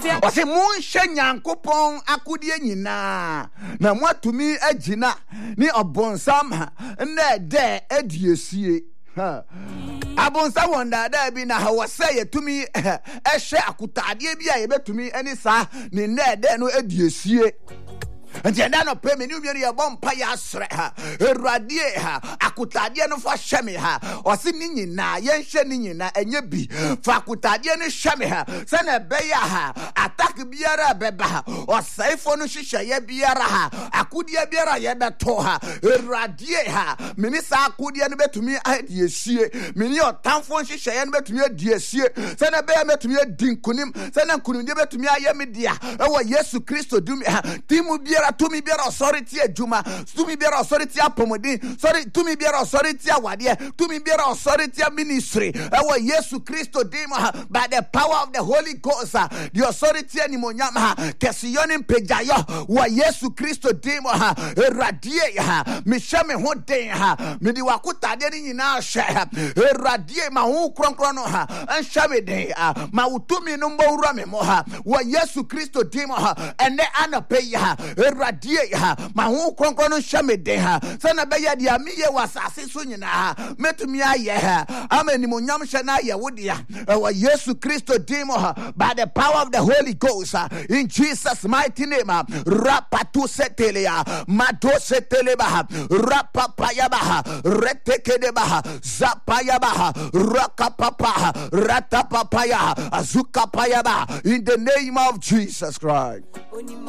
Ose munshe nyankopon akudie nyina na mwatumi agina ni obonsam na de adiesie abonsa wonda da bi na hawase yetumi ehwe akutade bi a yebetumi ani sa ni na de no adiesie nti enda no pe me ni umie ya bompa ya sre ha eruadie ha akutade no fa hweme ha osi ni nyina yenhwe ni nyina enye bi fa akutade no hweme ha se na be ya ha attack biara beba ha osaifo no hwehwe biara ha akudie biara ye beto ha eruadie ha mini sa akudie no betumi adiesie mini otamfo hwehwe no betumi adiesie se na be ya betumi adinkunim se na nkunimde betumi ayemedia ewo Yesu Kristo dumi ha timu biara tumi biara authority adwuma tumi biara authority apomodin sorry tumi biara authority awade tumi biara authority ministry ewo Yesu Kristo dim by the power of the Holy Ghost the authority animonyam kesiyoni pejayo wa Yesu Kristo dim eradie me hweme ho den me di wakutade ni nyina hwe eradie ma ho kronkron no anhweme den ma utumi no mbowura me mo wa Yesu Kristo dim ene anape radie ma ho kronkron no hwemede se na be ya dia miye wasase so nyina metumi aye amanimonyam hwe na aye wodia wa Yesu Kristo dimo by the power of the Holy Ghost in Jesus mighty name rapatu setelea mato seteleba rapapaya ba retekede ba zapaya ba rakapapa ratapapaya azukapaya ba in the name of Jesus Christ.